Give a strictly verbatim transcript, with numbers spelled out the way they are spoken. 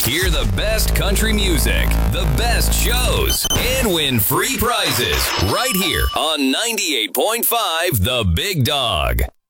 Hear the best country music, the best shows, and win free prizes right here on ninety-eight point five The Big Dog.